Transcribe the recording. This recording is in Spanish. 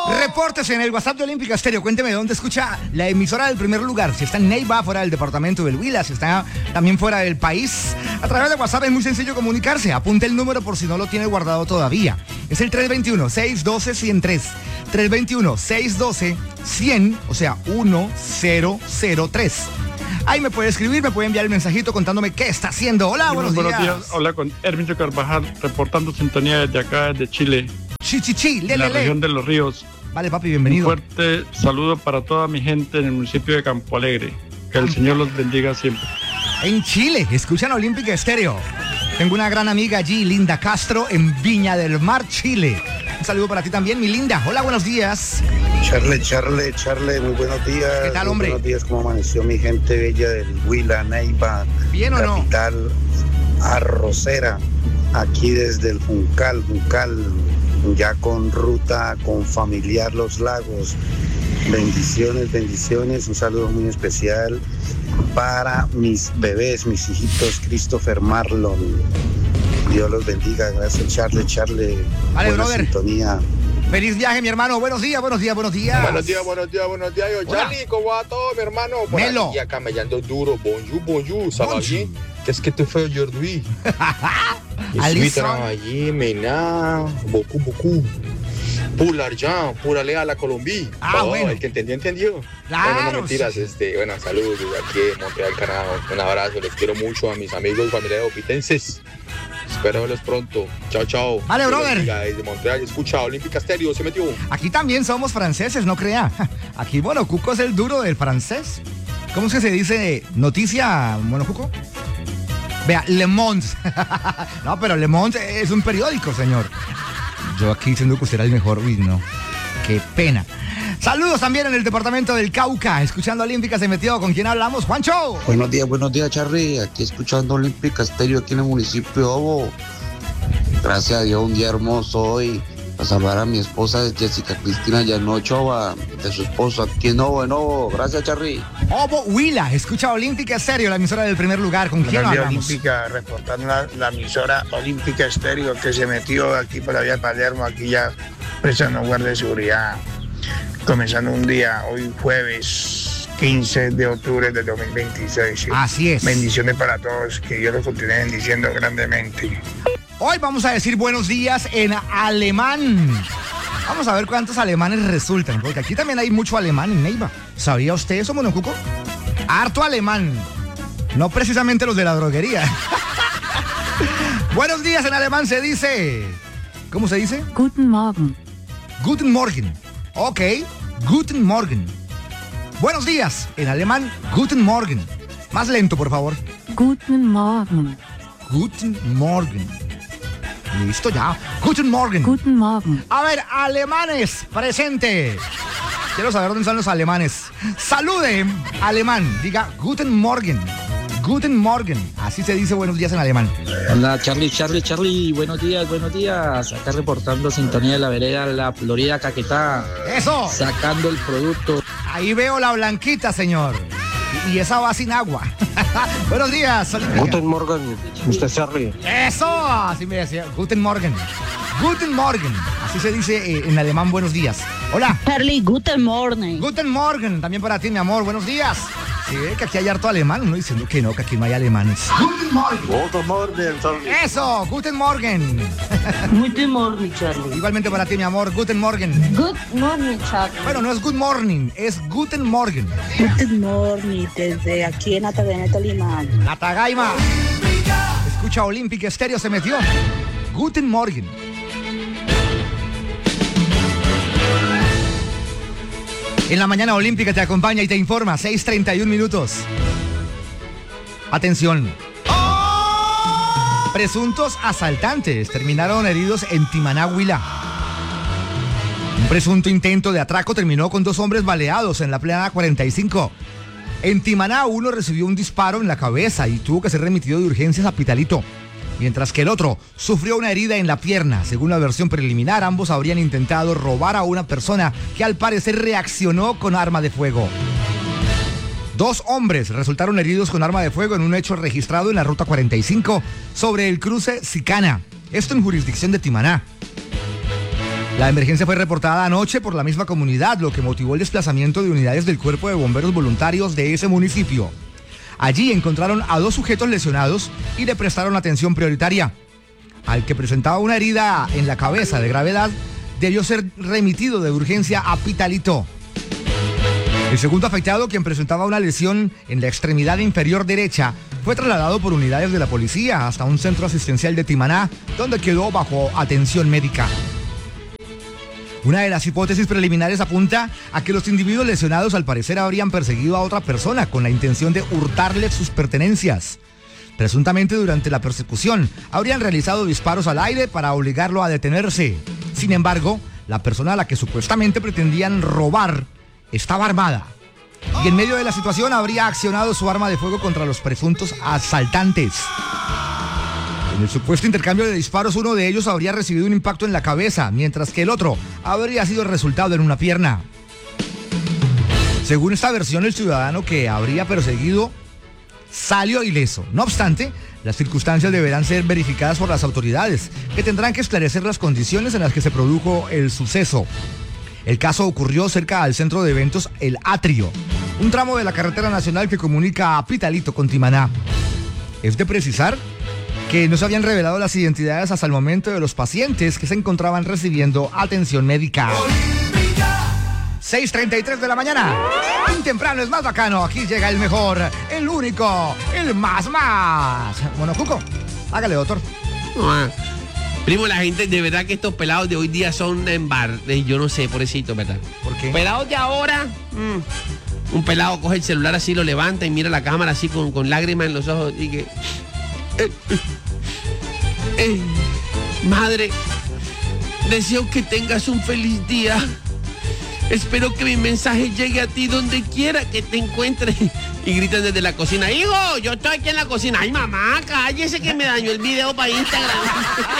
Repórtese en el WhatsApp de Olímpica Estéreo. Cuénteme dónde escucha la emisora del primer lugar. Si está en Neiva, fuera del departamento del Huila, si está también fuera del país. A través de WhatsApp es muy sencillo comunicarse. Apunte el número por si no lo tiene guardado todavía. Es el 321-612-103. 321-612-100, o sea, 1003. Ahí me puede escribir, me puede enviar el mensajito contándome qué está haciendo. Hola, buenos días. Hola, con Herminio Carvajal, reportando sintonía desde acá, desde Chile. La región de Los Ríos. Vale, papi, bienvenido. Un fuerte saludo para toda mi gente en el municipio de Campo Alegre. Que el Señor los bendiga siempre. En Chile, escuchan Olímpica Estéreo. Tengo una gran amiga allí, Linda Castro, en Viña del Mar, Chile. Un saludo para ti también, mi Linda. Hola, buenos días. Charle, muy buenos días. ¿Qué tal, hombre? Buenos días, ¿cómo amaneció mi gente bella del Huila, Neiva? ¿Bien o no? Capital arrocera, aquí desde el Juncal, ya con ruta, con familiar Los Lagos. Bendiciones, un saludo muy especial para mis bebés, mis hijitos Christopher Marlon. Dios los bendiga, gracias Charle. Vale, buena brother. Sintonía. Feliz viaje, mi hermano. Buenos días. Buenos días. Yo, Charlie, ¿cómo va todo, mi hermano? Por Melo. aquí camellando duro. Bonjour, ça va bien? Qu'est-ce que tu fais aujourd'hui? Je suis travaillé maintenant, beaucoup. Pour l'argent, pour aller a la Colombie. Bueno. El que entendió. Claro. Bueno, no mentiras, saludos desde aquí de Montreal, Canadá. Un abrazo, les quiero mucho a mis amigos y familiares opitenses. Espero verlos pronto. Chao. Vale, brother. Desde Montreal, escucha, Olímpica Estéreo, se metió. Aquí también somos franceses, no crea. Aquí, bueno, Cuco es el duro del francés. ¿Cómo es que se dice noticia, bueno, Cuco? Vea, Le Monde. No, pero Le Monde es un periódico, señor. Yo aquí diciendo que usted era el mejor, uy, no. Qué pena. Saludos también en el departamento del Cauca. Escuchando Olímpica se metió. ¿Con quién hablamos? ¡Juancho! Buenos días, Charly. Aquí escuchando Olímpica Estéreo aquí en el municipio de Obo. Gracias a Dios, un día hermoso hoy. Para salvar a mi esposa Jessica Cristina Llanochova, de su esposo aquí en Obo. Gracias, Charly. Obo Huila. Escucha Olímpica Estéreo, la emisora del primer lugar. ¿Con quién hablamos? Olímpica, reportando la emisora Olímpica Estéreo que se metió aquí por la vía de Palermo, aquí ya prestando guardia de seguridad. Comenzando un día, hoy jueves 15 de octubre de 2026. Así es. Bendiciones para todos, que Dios los continúe bendiciendo grandemente. Hoy vamos a decir buenos días en alemán. Vamos a ver cuántos alemanes resultan, porque aquí también hay mucho alemán en Neiva. ¿Sabía usted eso, Monocuco? Harto alemán. No precisamente los de la droguería. Buenos días en alemán se dice... ¿Cómo se dice? Guten Morgen. Guten Morgen. Ok, Guten Morgen. Buenos días en alemán, Guten Morgen. Más lento, por favor. Guten Morgen. Guten Morgen. Listo ya. Guten Morgen. Guten Morgen. A ver, alemanes, presente. Quiero saber dónde están los alemanes. Salude, alemán. Diga Guten Morgen. Guten Morgen. Así se dice buenos días en alemán. Hola, Charlie. Buenos días. Acá reportando sintonía de la vereda La Florida, Caquetá. ¡Eso! Sacando el producto. Ahí veo la blanquita, señor. Y esa va sin agua. Buenos días, Olímpica. Guten Morgen, Mr. Charly. ¡Eso! Así me decía. Guten Morgen. Guten Morgen. Así se dice en alemán buenos días. Hola. Charlie, guten morning. Guten Morgen. También para ti, mi amor. Buenos días. Sí, que aquí hay harto alemán. Uno diciendo que no, que aquí no hay alemanes. Guten Morgen. Guten Morgen, Charly. Eso, Guten Morgen. Guten morning, Charlie. Igualmente para ti, mi amor. Guten Morgen. Good morning, Charlie. Bueno, no es good morning, es Guten Morgen. Good morning, desde aquí en Atagana, Tolima. Atagaima. Escucha Olímpica Estéreo se metió. Guten Morgen. En la mañana Olímpica te acompaña y te informa. 6:31 minutos. Atención. Presuntos asaltantes terminaron heridos en Timaná, Huila. Un presunto intento de atraco terminó con 2 hombres baleados en la plana 45. En Timaná, uno recibió un disparo en la cabeza y tuvo que ser remitido de urgencias a Pitalito, mientras que el otro sufrió una herida en la pierna. Según la versión preliminar, ambos habrían intentado robar a una persona que al parecer reaccionó con arma de fuego. 2 hombres resultaron heridos con arma de fuego en un hecho registrado en la ruta 45 sobre el cruce Sicana, esto en jurisdicción de Timaná. La emergencia fue reportada anoche por la misma comunidad, lo que motivó el desplazamiento de unidades del Cuerpo de Bomberos Voluntarios de ese municipio. Allí encontraron a 2 sujetos lesionados y le prestaron atención prioritaria. Al que presentaba una herida en la cabeza de gravedad, debió ser remitido de urgencia a Pitalito. El segundo afectado, quien presentaba una lesión en la extremidad inferior derecha, fue trasladado por unidades de la policía hasta un centro asistencial de Timaná, donde quedó bajo atención médica. Una de las hipótesis preliminares apunta a que los individuos lesionados al parecer habrían perseguido a otra persona con la intención de hurtarle sus pertenencias. Presuntamente durante la persecución habrían realizado disparos al aire para obligarlo a detenerse. Sin embargo, la persona a la que supuestamente pretendían robar estaba armada y en medio de la situación habría accionado su arma de fuego contra los presuntos asaltantes. En el supuesto intercambio de disparos, uno de ellos habría recibido un impacto en la cabeza, mientras que el otro habría sido el resultado en una pierna. Según esta versión, el ciudadano que habría perseguido salió ileso. No obstante, las circunstancias deberán ser verificadas por las autoridades, que tendrán que esclarecer las condiciones en las que se produjo el suceso. El caso ocurrió cerca al centro de eventos El Atrio, un tramo de la carretera nacional que comunica a Pitalito con Timaná. Es de precisar que no se habían revelado las identidades hasta el momento de los pacientes que se encontraban recibiendo atención médica. 6:33 de la mañana. Bien temprano es más bacano. Aquí llega el mejor, el único, el más. Bueno, Cuco, hágale, doctor. Primo, la gente, de verdad que estos pelados de hoy día son en bar. Yo no sé, pobrecito, ¿verdad? ¿Por qué? Pelados de ahora. Un pelado coge el celular así, lo levanta y mira la cámara así con lágrimas en los ojos y que... madre, deseo que tengas un feliz día. Espero que mi mensaje llegue a ti donde quiera que te encuentres. Y gritan desde la cocina: hijo, yo estoy aquí en la cocina. Ay, mamá, cállese que me dañó el video para Instagram.